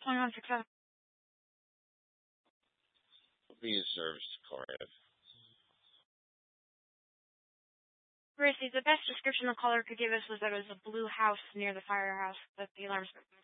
21 success. Being service to Corinth. Gracie, the best description the caller could give us was that it was a blue house near the firehouse that the alarms were